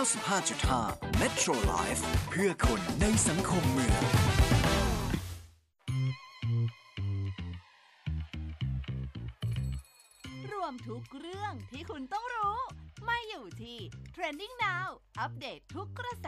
95.5 Metro Life เพื่อคนในสังคมเมืองรวมทุกเรื่องที่คุณต้องรู้มาอยู่ที่ Trending Now อัปเดตทุกกระแส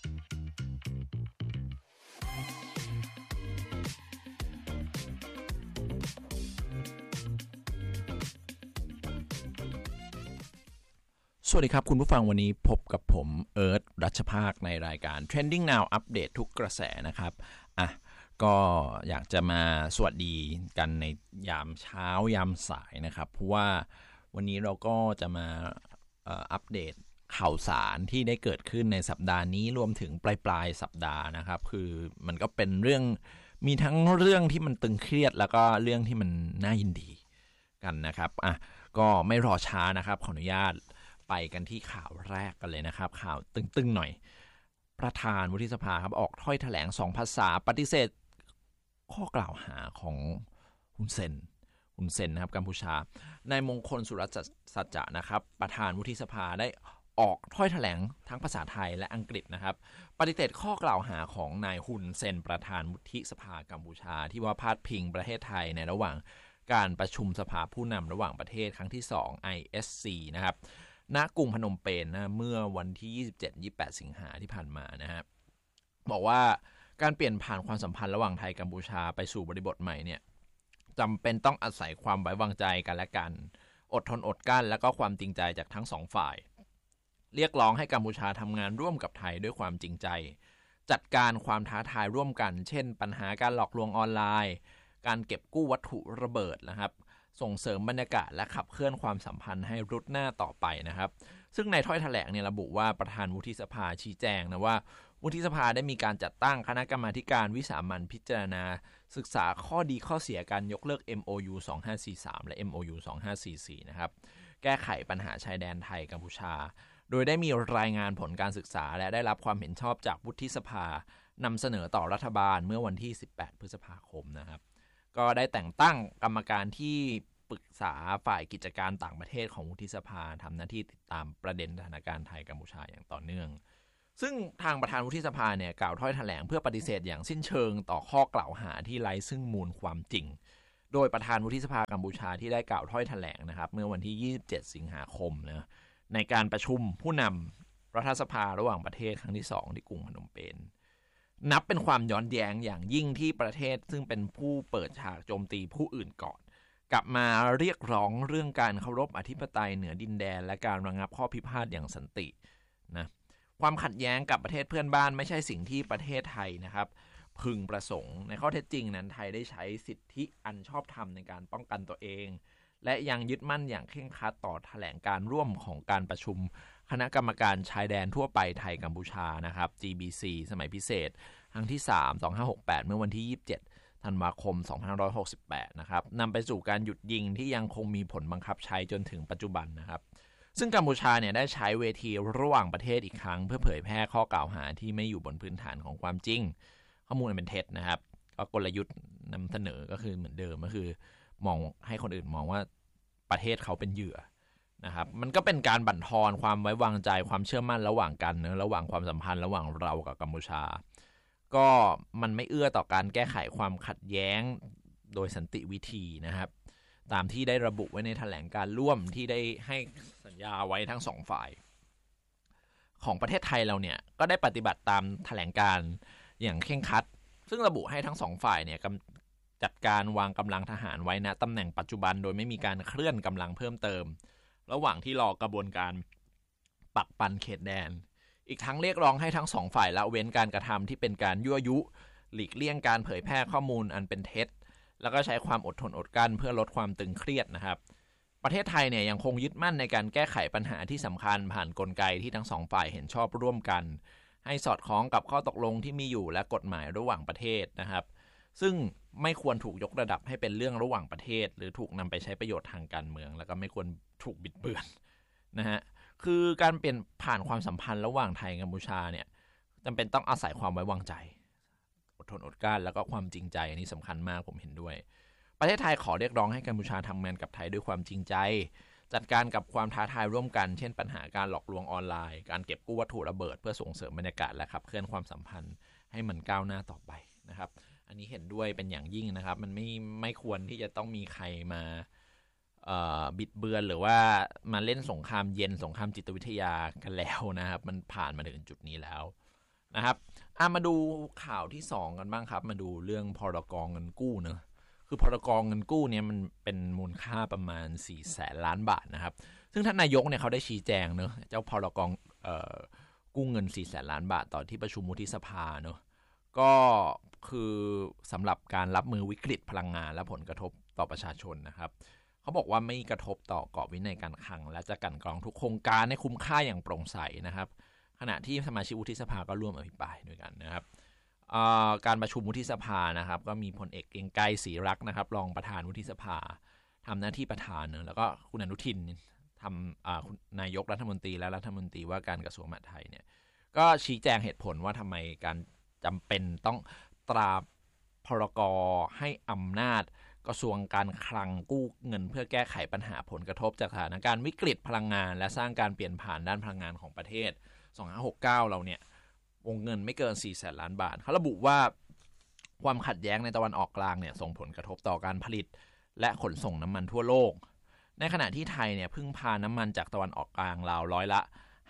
สวัสดีครับคุณผู้ฟังวันนี้พบกับผมเอิร์ธรัชภาคในรายการ Trending Now อัปเดตทุกกระแสนะครับก็อยากจะมาสวัสดีกันในยามเช้ายามสายนะครับเพราะว่าวันนี้เราก็จะมาอัปเดตข่าวสารที่ได้เกิดขึ้นในสัปดาห์นี้รวมถึงปลายสัปดาห์นะครับคือมันก็เป็นเรื่องมีทั้งเรื่องที่มันตึงเครียดแล้วก็เรื่องที่มันน่ายินดีกันนะครับก็ไม่รอช้านะครับขออนุญาตไปกันที่ข่าวแรกกันเลยนะครับข่าวตึงๆหน่อยประธานวุฒิสภาครับออกถ้อยแถลง2ภาษาปฏิเสธข้อกล่าวหาของฮุนเซนนะครับกัมพูชานายมงคลสุรสัจจะนะครับประธานวุฒิสภาได้ออกถ้อยแถลงทั้งภาษาไทยและอังกฤษนะครับปฏิเสธข้อกล่าวหาของนายฮุนเซนประธานวุฒิสภากัมพูชาที่ว่าพาดพิงประเทศไทยในระหว่างการประชุมสภาผู้นำระหว่างประเทศครั้งที่2 ISC นะครับณกรุงพนมเปญนะเมื่อวันที่ 27-28 สิงหาที่ผ่านมานะฮะบอกว่าการเปลี่ยนผ่านความสัมพันธ์ระหว่างไทยกัมพูชาไปสู่บริบทใหม่เนี่ยจำเป็นต้องอาศัยความไว้วางใจกันและกันอดทนอดกลั้นและก็ความจริงใจจากทั้งสองฝ่ายเรียกร้องให้กัมพูชาทำงานร่วมกับไทยด้วยความจริงใจจัดการความท้าทายร่วมกันเช่นปัญหาการหลอกลวงออนไลน์การเก็บกู้วัตถุระเบิดนะครับส่งเสริมบรรยากาศและขับเคลื่อนความสัมพันธ์ให้รุดหน้าต่อไปนะครับซึ่งในถ้อยแถลงเนี่ยระบุว่าประธานวุฒิสภาชี้แจงนะว่าวุฒิสภาได้มีการจัดตั้งคณะกรรมาธิการวิสามัญพิจารณาศึกษาข้อดีข้อเสียการยกเลิก MOU 2543 และ MOU 2544 นะครับแก้ไขปัญหาชายแดนไทยกัมพูชาโดยได้มีรายงานผลการศึกษาและได้รับความเห็นชอบจากวุฒิสภานำเสนอต่อรัฐบาลเมื่อวันที่ 18 พฤษภาคมนะครับก็ได้แต่งตั้งกรรมการที่ปรึกษาฝ่ายกิจการต่างประเทศของวุฒิสภาทำหน้าที่ติดตามประเด็นสถานการณ์ไทยกัมพูชาอย่างต่อเนื่องซึ่งทางประธานวุฒิสภาเนี่ยกล่าวถ้อยแถลงเพื่อปฏิเสธอย่างสิ้นเชิงต่อข้อกล่าวหาที่ไร้ซึ่งมูลความจริงโดยประธานวุฒิสภากัมพูชาที่ได้กล่าวถ้อยแถลงนะครับเมื่อวันที่ 27 สิงหาคมนะในการประชุมผู้นำรัฐสภาระหว่างประเทศครั้งที่2ที่กรุงพนมเปญนับเป็นความย้อนแย้งอย่างยิ่งที่ประเทศซึ่งเป็นผู้เปิดฉากโจมตีผู้อื่นก่อนกลับมาเรียกร้องเรื่องการเคารพอธิปไตยเหนือดินแดนและการระงับข้อพิพาทอย่างสันตินะความขัดแย้งกับประเทศเพื่อนบ้านไม่ใช่สิ่งที่ประเทศไทยนะครับพึงประสงค์ในข้อเท็จจริงนั้นไทยได้ใช้สิทธิอันชอบธรรมในการป้องกันตัวเองและยังยึดมั่นอย่างเคร่งครัดต่อแถลงการร่วมของการประชุมคณะกรรมการชายแดนทั่วไปไทยกัมพูชานะครับ GBC สมัยพิเศษครั้งที่3 2568เมื่อวันที่ 27 ธันวาคม 2568นะครับนำไปสู่การหยุดยิงที่ยังคงมีผลบังคับใช้จนถึงปัจจุบันนะครับซึ่งกัมพูชาเนี่ยได้ใช้เวทีระหว่างประเทศอีกครั้งเพื่อเผยแพร่ข้อกล่าวหาที่ไม่อยู่บนพื้นฐานของความจริงข้อมูลเป็นเท็จนะครับก็กลยุทธ์นำเสนอก็คือเหมือนเดิมก็คือมองให้คนอื่นมองว่าประเทศเขาเป็นเหยื่อนะครับมันก็เป็นการบั่นทอนความไว้วางใจความเชื่อมั่นระหว่างกันนะระหว่างความสัมพันธ์ระหว่างเรากับกัมพูชาก็มันไม่เอื้อต่อการแก้ไขความขัดแย้งโดยสันติวิธีนะครับตามที่ได้ระบุไว้ในแถลงการร่วมที่ได้ให้สัญญาไว้ทั้งสองฝ่ายของประเทศไทยเราเนี่ยก็ได้ปฏิบัติตามแถลงการอย่างเคร่งครัดซึ่งระบุให้ทั้งสองฝ่ายเนี่ยจัดการวางกำลังทหารไว้ณตำแหน่งปัจจุบันโดยไม่มีการเคลื่อนกำลังเพิ่มเติมระหว่างที่รอกระบวนการปักปันเขตแดนอีกทั้งเรียกร้องให้ทั้งสองฝ่ายละเว้นการกระทำที่เป็นการยั่วยุหลีกเลี่ยงการเผยแพร่ข้อมูลอันเป็นเท็จแล้วก็ใช้ความอดทนอดกลั้นเพื่อลดความตึงเครียดนะครับประเทศไทยเนี่ยยังคงยึดมั่นในการแก้ไขปัญหาที่สำคัญผ่านกลไกที่ทั้งสองฝ่ายเห็นชอบร่วมกันให้สอดคล้องกับข้อตกลงที่มีอยู่และกฎหมายระหว่างประเทศนะครับซึ่งไม่ควรถูกยกระดับให้เป็นเรื่องระหว่างประเทศหรือถูกนำไปใช้ประโยชน์ทางการเมืองแล้วก็ไม่ควรถูกบิดเบือนนะฮะคือการเปลี่ยนผ่านความสัมพันธ์ระหว่างไทยกัมพูชาเนี่ยจำเป็นต้องอาศัยความไว้วางใจอดทนอดกลั้นแล้วก็ความจริงใจอันนี้สำคัญมากผมเห็นด้วยประเทศไทยขอเรียกร้องให้กัมพูชาทำงานกับไทยด้วยความจริงใจจัดการกับความท้าทายร่วมกันเช่นปัญหาการหลอกลวงออนไลน์การเก็บกู้วัตถุระเบิดเพื่อส่งเสริมบรรยากาศและขับเคลื่อนความสัมพันธ์ให้มันก้าวหน้าต่อไปนะครับอันนี้เห็นด้วยเป็นอย่างยิ่งนะครับมันไม่ควรที่จะต้องมีใครมาบิดเบือนหรือว่ามาเล่นสงครามเย็นสงครามจิตวิทยากันแล้วนะครับมันผ่านมาถึงจุดนี้แล้วนะครับมาดูข่าวที่2กันบ้างครับมาดูเรื่องพรก.เงินกู้เนอะคือพรก.เงินกู้เนี่ยมันเป็นมูลค่าประมาณ 400,000 ล้านบาทนะครับซึ่งท่านนายกเนี่ยเขาได้ชี้แจงเนอะเจ้าพรก.กู้เงิน 400,000 ล้านบาทต่อที่ประชุมวุฒิสภาเนอะก็คือสำหรับการรับมือวิกฤตพลังงานและผลกระทบต่อประชาชนนะครับเขาบอกว่าไม่กระทบต่อกรอบวินัยการคลังและจะกลั่นกรองทุกโครงการให้คุ้มค่าอย่างโปร่งใสนะครับขณะที่สมาชิกวุฒิสภาก็ร่วมอภิปรายด้วยกันนะครับการประชุมวุฒิสภานะครับก็มีพลเอกเกรียงไกรศรีรักษ์นะครับรองประธานวุฒิสภาทำหน้าที่ประธานแล้วก็คุณอนุทินทำนายกรัฐมนตรีและรัฐมนตรีว่าการกระทรวงมหาดไทยเนี่ยก็ชี้แจงเหตุผลว่าทำไมการจำเป็นต้องตราพรก.ให้อำนาจกระทรวงการคลังกู้เงินเพื่อแก้ไขปัญหาผลกระทบจากสถานการณ์วิกฤตพลังงานและสร้างการเปลี่ยนผ่านด้านพลังงานของประเทศ2569เราเนี่ยวงเงินไม่เกิน 400,000 ล้านบาทเขาระบุว่าความขัดแย้งในตะวันออกกลางเนี่ยส่งผลกระทบต่อการผลิตและขนส่งน้ำมันทั่วโลกในขณะที่ไทยเนี่ยพึ่งพาน้ำมันจากตะวันออกกลางราวร้อยละ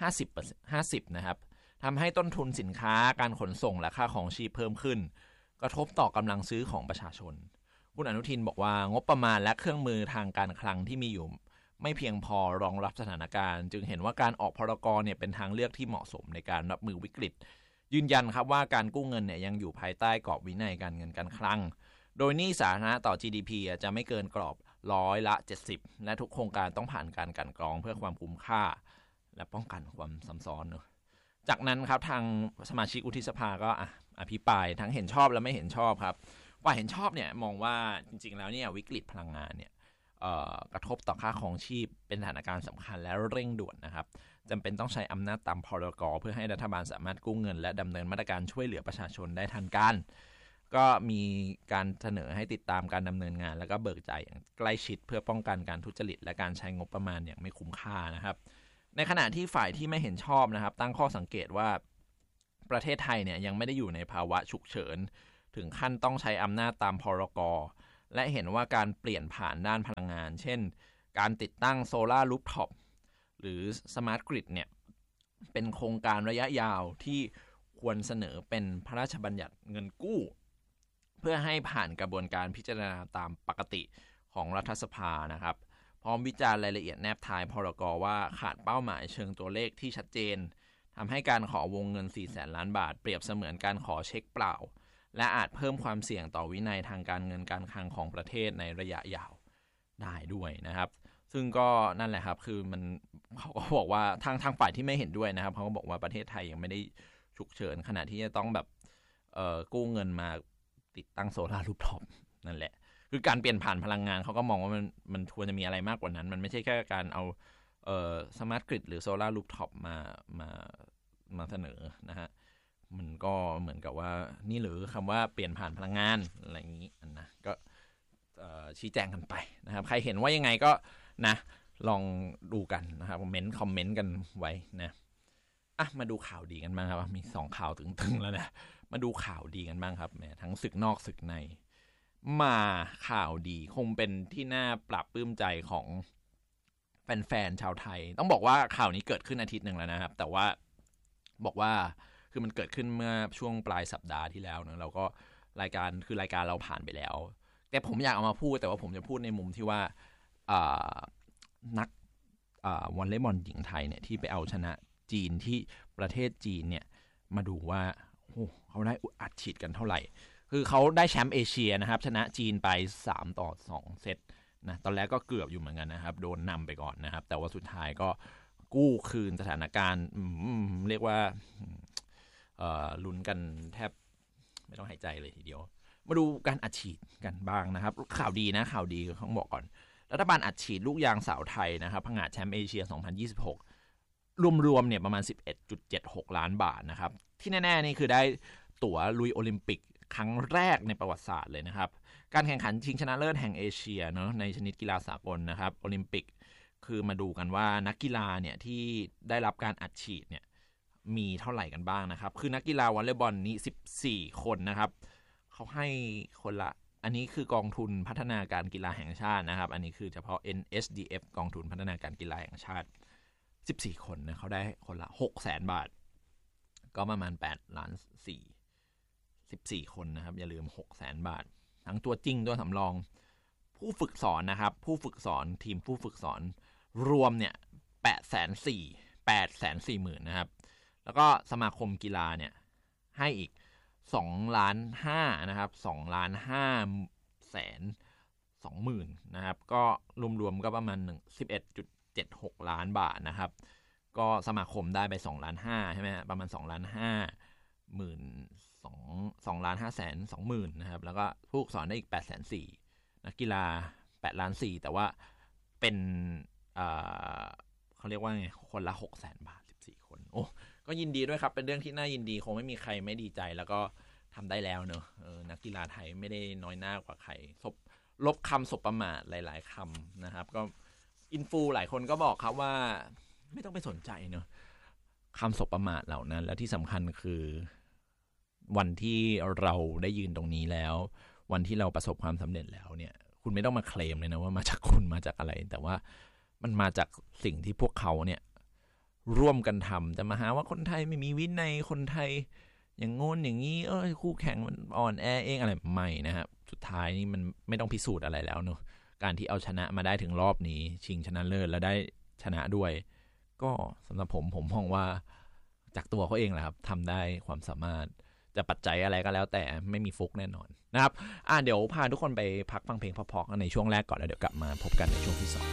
50% นะครับทำให้ต้นทุนสินค้าการขนส่งและค่าของชีพเพิ่มขึ้นกระทบต่อกำลังซื้อของประชาชนคุณอนุทินบอกว่างบประมาณและเครื่องมือทางการคลังที่มีอยู่ไม่เพียงพอรองรับสถานการณ์จึงเห็นว่าการออกพรก.เนี่ยเป็นทางเลือกที่เหมาะสมในการรับมือวิกฤตยืนยันครับว่าการกู้เงินเนี่ยยังอยู่ภายใต้กรอบวินัยการเงินการคลังโดยหนี้สาธารณะต่อ GDP จะไม่เกินกรอบร้อยละ 70และทุกโครงการต้องผ่านการกลั่นกรองเพื่อความคุ้มค่าและป้องกันความซ้ำซ้อนเนอะจากนั้นครับทางสมาชิกวุฒิสภาก็อภิปรายทั้งเห็นชอบและไม่เห็นชอบครับว่าเห็นชอบเนี่ยมองว่าจริงๆแล้วเนี่ยวิกฤตพลังงานเนี่ยกระทบต่อค่าครองชีพเป็นสถานการณ์สำคัญและเร่งด่วนนะครับจำเป็นต้องใช้อำนาจตามพรก.เพื่อให้รัฐบาลสามารถกู้เงินและดำเนินมาตรการช่วยเหลือประชาชนได้ทันการก็มีการเสนอให้ติดตามการดำเนินงานแล้วก็เบิกจ่ายอย่างใกล้ชิดเพื่อป้องกันการทุจริตและการใช้งบประมาณอย่างไม่คุ้มค่านะครับในขณะที่ฝ่ายที่ไม่เห็นชอบนะครับตั้งข้อสังเกตว่าประเทศไทยเนี่ยยังไม่ได้อยู่ในภาวะฉุกเฉินถึงขั้นต้องใช้อำนาจตามพรก.และเห็นว่าการเปลี่ยนผ่านด้านพลังงานเช่นการติดตั้งโซลาร์รูฟท็อปหรือสมาร์ทกริดเนี่ยเป็นโครงการระยะยาวที่ควรเสนอเป็นพระราชบัญญัติเงินกู้เพื่อให้ผ่านกระบวนการพิจารณาตามปกติของรัฐสภานะครับพร้อมวิจารณ์รายละเอียดแนบท้ายพรก.ว่าขาดเป้าหมายเชิงตัวเลขที่ชัดเจนทำให้การขอวงเงิน 400,000 ล้านบาทเปรียบเสมือนการขอเช็คเปล่าและอาจเพิ่มความเสี่ยงต่อวินัยทางการเงินการคลังของประเทศในระยะยาวได้ด้วยนะครับซึ่งก็นั่นแหละครับคือมันเขาก็บอกว่าทางฝ่ายที่ไม่เห็นด้วยนะครับเขาก็บอกว่าประเทศไทยยังไม่ได้ฉุกเฉินขณะที่จะต้องแบบกู้เงินมาติดตั้งโซลาร์รูฟท็อปนั่นแหละคือการเปลี่ยนผ่านพลังงานเขาก็มองว่ามันควรจะมีอะไรมากกว่านั้นมันไม่ใช่แค่การเอาสมาร์ทกริดหรือโซลาร์รูฟท็อปมาเสนอนะฮะมันก็เหมือนกับว่านี่หรือคำว่าเปลี่ยนผ่านพลังงานอะไรอย่างนี้นะก็ชี้แจงกันไปนะครับใครเห็นว่ายังไงก็นะลองดูกันนะครับคอมเมนต์กันไว้นะมาดูข่าวดีกันบ้างครับมี2ข่าวตึงๆแล้วนะมาดูข่าวดีกันบ้างครับแหมทั้งศึกนอกศึกในมาข่าวดีคงเป็นที่น่าปรับปลื้มใจของแฟนๆชาวไทยต้องบอกว่าข่าวนี้เกิดขึ้นอาทิตย์นึงแล้วนะครับแต่ว่าบอกว่าคือมันเกิดขึ้นเมื่อช่วงปลายสัปดาห์ที่แล้วนะเราก็รายการเราผ่านไปแล้วแต่ผมอยากเอามาพูดแต่ว่าผมจะพูดในมุมที่ว่านักวอลเลย์บอลหญิงไทยเนี่ยที่ไปเอาชนะจีนที่ประเทศจีนเนี่ยมาดูว่าเขาได้อัดฉีดกันเท่าไหร่คือเขาได้แชมป์เอเชียนะครับชนะจีนไป3-2 เซตนะตอนแรกก็เกือบอยู่เหมือนกันนะครับโดนนำไปก่อนนะครับแต่ว่าสุดท้ายก็กู้คืนสถานการณ์เรียกว่าลุ้นกันแทบไม่ต้องหายใจเลยทีเดียวมาดูการอัดฉีดกันบ้างนะครับข่าวดีต้องบอกก่อนรัฐบาลอัดฉีดลูกยางสาวไทยนะครับผงาดแชมป์เอเชีย2026รวมๆเนี่ยประมาณ 11.76 ล้านบาทนะครับที่แน่ๆนี่คือได้ตั๋วลุยโอลิมปิกครั้งแรกในประวัติศาสตร์เลยนะครับการแข่งขันชิงชนะเลิศแห่งเอเชียเนาะในชนิดกีฬาสากลนะครับโอลิมปิกคือมาดูกันว่านักกีฬาเนี่ยที่ได้รับการอัดฉีดเนี่ยมีเท่าไหร่กันบ้างนะครับคือนักกีฬาวอลเลย์บอลนี้14คนนะครับเขาให้คนละอันนี้คือกองทุนพัฒนาการกีฬาแห่งชาตินะครับอันนี้คือเฉพาะ NSDF กองทุนพัฒนาการกีฬาแห่งชาติ14คนนะเขาได้คนละ 600,000 บาทก็ประมาณ8 ล้าน4 14คนนะครับอย่าลืม 600,000 บาททั้งตัวจริงตัวสำรองผู้ฝึกสอนนะครับผู้ฝึกสอนทีมผู้ฝึกสอนรวมเนี่ย840,000นะครับแล้วก็สมาคมกีฬาเนี่ยให้อีก2.5 ล้านนะครับ2.5 ล้านนะครับก็รวมๆก็ประมาณ11.76 ล้านบาทนะครับก็สมาคมได้ไป2.5 ล้านใช่ไหมประมาณ2.5 ล้าน2.5 ล้าน520,000นะครับแล้วก็ผู้ฝึกสอนได้อีก840,000นักกีฬา8.4 ล้านแต่ว่าเป็นเขาเรียกว่าไงคนละ 600,000 บาท14คนโอ้ก็ยินดีด้วยครับเป็นเรื่องที่น่ายินดีคงไม่มีใครไม่ดีใจแล้วก็ทำได้แล้วเนอะนักกีฬาไทยไม่ได้น้อยหน้ากว่าใครลบคำสบประมาทหลายๆคำนะครับก็อินฟูหลายคนก็บอกครับว่าไม่ต้องไปสนใจเนอะคำสบประมาทเหล่านั้นแล้วที่สำคัญคือวันที่เราได้ยืนตรงนี้แล้ววันที่เราประสบความสำเร็จแล้วเนี่ยคุณไม่ต้องมาเคลมเลยนะว่ามาจากคุณมาจากอะไรแต่ว่ามันมาจากสิ่งที่พวกเขาเนี่ยร่วมกันทำแต่มาหาว่าคนไทยไม่มีวินัยคนไทยอย่างโง่นอย่างนี้คู่แข่งมันอ่อนแอเองอะไรไม่นะครับสุดท้ายนี่มันไม่ต้องพิสูจน์อะไรแล้วเนอะการที่เอาชนะมาได้ถึงรอบนี้ชิงชนะเลิศแล้วได้ชนะด้วยก็สำหรับผมมองว่าจากตัวเขาเองแหละครับทำได้ความสามารถจะปัจจัยอะไรก็แล้วแต่ไม่มีฟุกแน่นอนนะครับเดี๋ยวพาทุกคนไปพักฟังเพลงเพราะๆในช่วงแรกก่อนแล้วเดี๋ยวกลับมาพบกันในช่วงที่2